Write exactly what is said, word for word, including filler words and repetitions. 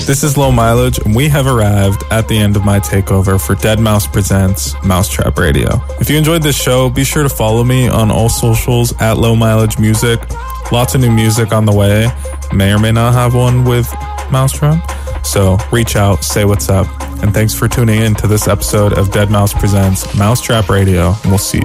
This is Low Mileage, and we have arrived at the end of my takeover for deadmau five Presents Mousetrap Radio. If you enjoyed this show, be sure to follow me on all socials at Low Mileage Music. Lots of new music on the way. May or may not have one with Mousetrap. So reach out, say what's up, and thanks for tuning in to this episode of deadmau five Presents Mousetrap Radio, and we'll see you